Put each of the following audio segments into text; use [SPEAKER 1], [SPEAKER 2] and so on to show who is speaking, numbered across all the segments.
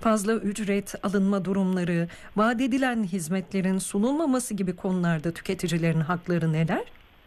[SPEAKER 1] fazla ücret alınma durumları, vaat edilen hizmetlerin sunulmaması gibi konularda tüketicilerin hakları neler?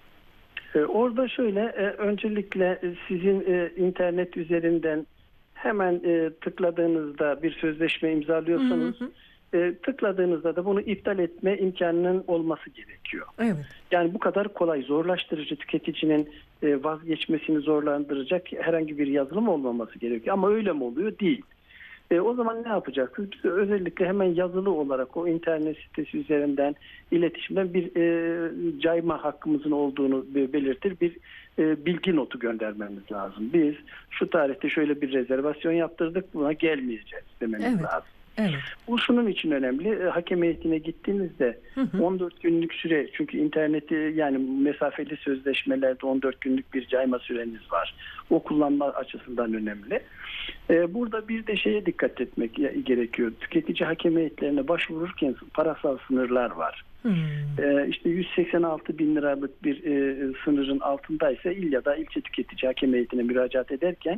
[SPEAKER 2] Orada şöyle, öncelikle sizin internet üzerinden hemen tıkladığınızda bir sözleşme imzalıyorsanız,
[SPEAKER 1] Hı hı.
[SPEAKER 2] tıkladığınızda da bunu iptal etme imkanının olması gerekiyor.
[SPEAKER 1] Evet.
[SPEAKER 2] Yani bu kadar kolay, zorlaştırıcı, tüketicinin vazgeçmesini zorlandıracak herhangi bir yazılım olmaması gerekiyor. Ama öyle mi oluyor? Değil. O zaman ne yapacaksınız? Biz özellikle hemen yazılı olarak o internet sitesi üzerinden iletişimden bir cayma hakkımızın olduğunu belirtir bir bilgi notu göndermemiz lazım. Biz şu tarihte şöyle bir rezervasyon yaptırdık, buna gelmeyeceğiz dememiz
[SPEAKER 1] Evet.
[SPEAKER 2] lazım.
[SPEAKER 1] Evet.
[SPEAKER 2] Bu şunun için önemli. Hakem heyetine gittiğinizde 14 günlük süre, çünkü interneti yani mesafeli sözleşmelerde 14 günlük bir cayma süreniz var. O kullanma açısından önemli. Burada bir de şeye dikkat etmek gerekiyor. Tüketici hakem heyetlerine başvururken parasal sınırlar var. İşte 186 bin liralık bir sınırın altındaysa il ya da ilçe tüketici hakem heyetine müracaat ederken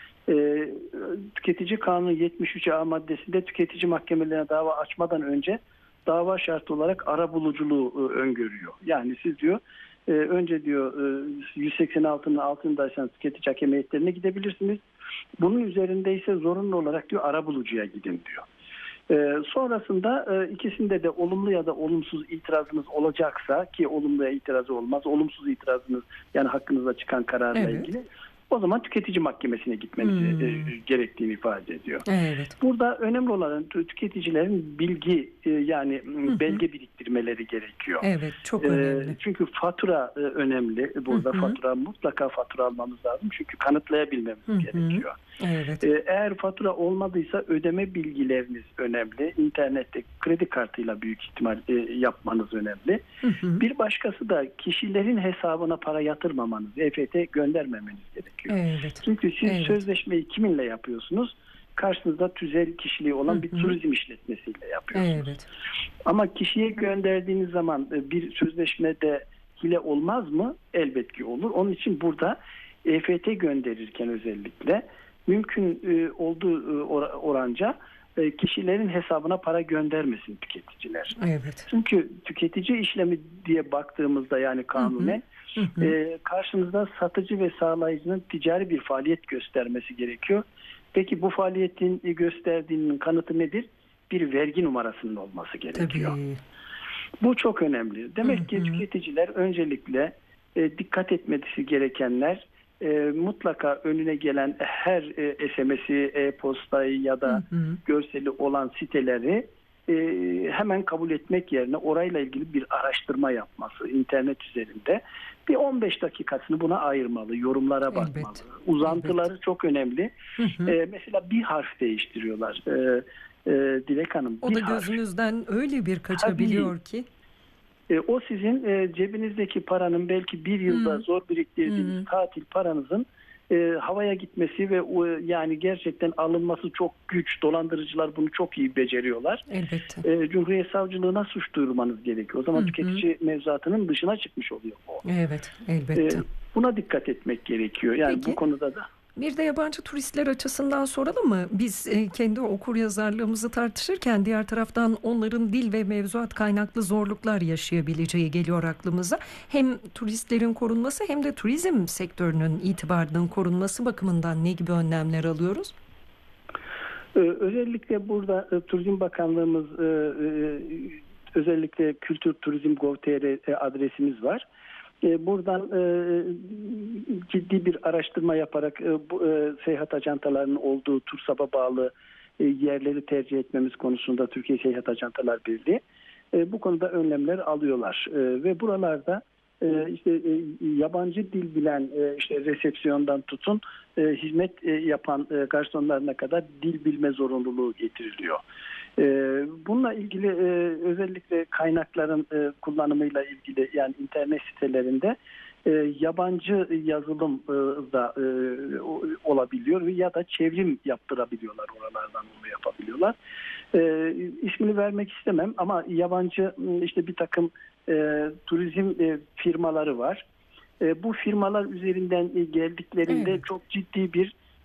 [SPEAKER 2] Tüketici Kanunu 73A maddesinde tüketici mahkemelerine dava açmadan önce dava şartı olarak arabuluculuğu öngörüyor. Yani siz diyor önce diyor 186'nın altındaysanız tüketici hakem heyetlerine gidebilirsiniz. Bunun üzerindeyse zorunlu olarak diyor arabulucuya gidin diyor. Sonrasında ikisinde de olumlu ya da olumsuz itirazınız olacaksa, ki olumluya itirazı olmaz, olumsuz itirazınız yani hakkınızda çıkan kararla ilgili, o zaman tüketici mahkemesine gitmeniz gerektiğini ifade ediyor.
[SPEAKER 1] Evet.
[SPEAKER 2] Burada önemli olan tüketicilerin bilgi yani belge biriktirmeleri gerekiyor.
[SPEAKER 1] Evet, çok önemli.
[SPEAKER 2] Çünkü fatura önemli. Burada mutlaka fatura almamız lazım. Çünkü kanıtlayabilmemiz gerekiyor.
[SPEAKER 1] Evet.
[SPEAKER 2] Eğer fatura olmadıysa ödeme bilgileriniz önemli. İnternette kredi kartıyla büyük ihtimal yapmanız önemli. Bir başkası da kişilerin hesabına para yatırmamanız, EFT göndermemeniz gerekiyor.
[SPEAKER 1] Evet.
[SPEAKER 2] Çünkü siz sözleşmeyi kiminle yapıyorsunuz? Karşınızda tüzel kişiliği olan bir turizm işletmesiyle yapıyorsunuz.
[SPEAKER 1] Evet.
[SPEAKER 2] Ama kişiye gönderdiğiniz zaman bir sözleşmede hile olmaz mı? Elbette ki olur. Onun için burada EFT gönderirken özellikle mümkün olduğu oranca kişilerin hesabına para göndermesin tüketiciler.
[SPEAKER 1] Evet.
[SPEAKER 2] Çünkü tüketici işlemi diye baktığımızda yani kanunen karşınızda satıcı ve sağlayıcının ticari bir faaliyet göstermesi gerekiyor. Peki bu faaliyetin gösterdiğinin kanıtı nedir? Bir vergi numarasının olması gerekiyor.
[SPEAKER 1] Tabii.
[SPEAKER 2] Bu çok önemli. Demek ki tüketiciler öncelikle dikkat etmesi gerekenler mutlaka önüne gelen her SMS'i, e-postayı ya da görseli olan siteleri hemen kabul etmek yerine orayla ilgili bir araştırma yapması internet üzerinde. Bir 15 dakikasını buna ayırmalı, yorumlara bakmalı. Uzantıları çok önemli. Mesela bir harf değiştiriyorlar. Dilek Hanım.
[SPEAKER 1] O da gözünüzden öyle bir kaçabiliyor ki.
[SPEAKER 2] O sizin cebinizdeki paranın belki bir yılda zor biriktirdiğiniz tatil paranızın havaya gitmesi ve yani gerçekten alınması çok güç. Dolandırıcılar bunu çok iyi beceriyorlar.
[SPEAKER 1] Elbette.
[SPEAKER 2] Cumhuriyet Savcılığına suç duyurmanız gerekiyor. O zaman tüketici mevzuatının dışına çıkmış oluyor o.
[SPEAKER 1] Evet, elbette.
[SPEAKER 2] Buna dikkat etmek gerekiyor. Yani
[SPEAKER 1] Peki,
[SPEAKER 2] bu konuda da.
[SPEAKER 1] Bir de yabancı turistler açısından soralım mı? Biz kendi okuryazarlığımızı tartışırken diğer taraftan onların dil ve mevzuat kaynaklı zorluklar yaşayabileceği geliyor aklımıza. Hem turistlerin korunması hem de turizm sektörünün itibarının korunması bakımından ne gibi önlemler alıyoruz?
[SPEAKER 2] Özellikle burada Turizm Bakanlığımız özellikle Kültür Turizm Gov.tr adresimiz var. Buradan ciddi bir araştırma yaparak seyahat ajantalarının olduğu TURSAB'a bağlı yerleri tercih etmemiz konusunda Türkiye Seyahat Ajantalar Birliği bu konuda önlemler alıyorlar. Ve buralarda işte yabancı dil bilen işte resepsiyondan tutun hizmet yapan garsonlarına kadar dil bilme zorunluluğu getiriliyor. Bununla ilgili özellikle kaynakların kullanımıyla ilgili yani internet sitelerinde yabancı yazılım da olabiliyor ya da çevrim yaptırabiliyorlar, oralardan bunu yapabiliyorlar. İsmini vermek istemem ama yabancı işte bir takım turizm firmaları var. Bu firmalar üzerinden geldiklerinde çok ciddi bir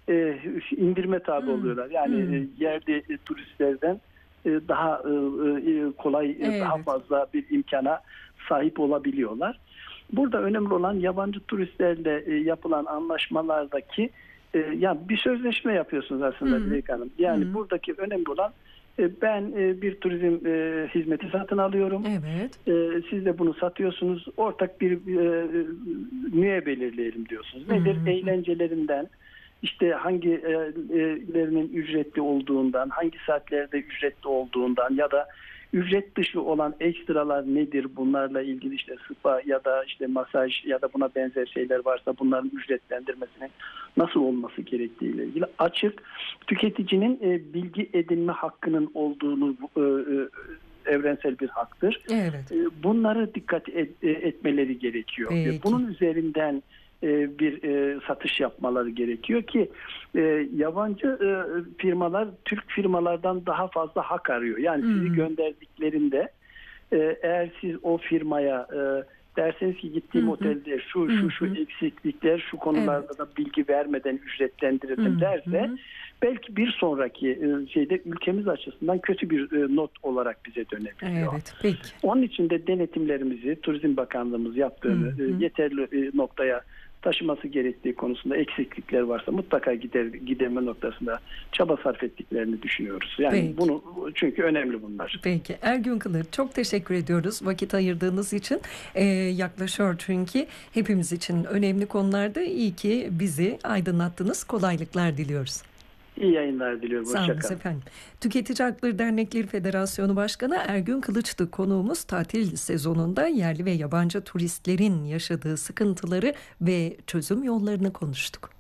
[SPEAKER 2] indirme tabi oluyorlar. Yani yerli turistlerden daha kolay, daha fazla bir imkana sahip olabiliyorlar. Burada önemli olan yabancı turistlerle yapılan anlaşmalardaki yani bir sözleşme yapıyorsunuz aslında Dilek Hanım. Yani buradaki önemli olan ben bir turizm hizmeti satın alıyorum.
[SPEAKER 1] Evet.
[SPEAKER 2] Siz de bunu satıyorsunuz. Ortak bir müye belirleyelim diyorsunuz. Nedir? Eğlencelerinden, işte hangilerinin ücretli olduğundan, hangi saatlerde ücretli olduğundan ya da ücret dışı olan ekstralar nedir? Bunlarla ilgili işte spa ya da işte masaj ya da buna benzer şeyler varsa bunların ücretlendirmesinin nasıl olması gerektiğiyle ilgili açık, tüketicinin bilgi edinme hakkının olduğunu evrensel bir haktır.
[SPEAKER 1] Evet.
[SPEAKER 2] Bunları dikkat etmeleri gerekiyor.
[SPEAKER 1] Peki.
[SPEAKER 2] Bunun üzerinden bir satış yapmaları gerekiyor ki yabancı firmalar Türk firmalardan daha fazla hak arıyor. Yani sizi gönderdiklerinde eğer siz o firmaya derseniz ki gittiğim otelde şu eksiklikler, şu konularda da bilgi vermeden ücretlendirildim derse belki bir sonraki şeyde ülkemiz açısından kötü bir not olarak bize dönebiliyor.
[SPEAKER 1] Evet, peki.
[SPEAKER 2] Onun için de denetimlerimizi Turizm Bakanlığımız yaptığını yeterli noktaya taşıması gerektiği konusunda eksiklikler varsa mutlaka giderme noktasında çaba sarf ettiklerini düşünüyoruz. Yani
[SPEAKER 1] Peki.
[SPEAKER 2] bunu çünkü önemli bunlar.
[SPEAKER 1] Peki. Ergün Kılıç, çok teşekkür ediyoruz vakit ayırdığınız için. Yaklaşıyor çünkü hepimiz için önemli konularda. İyi ki bizi aydınlattınız. Kolaylıklar diliyoruz.
[SPEAKER 2] İyi yayınlar diliyorum.
[SPEAKER 1] Sağ olun
[SPEAKER 2] Hoşçakalın.
[SPEAKER 1] efendim. Tüketici Hakları Dernekleri Federasyonu Başkanı Ergün Kılıç'tı konuğumuz. Tatil sezonunda yerli ve yabancı turistlerin yaşadığı sıkıntıları ve çözüm yollarını konuştuk.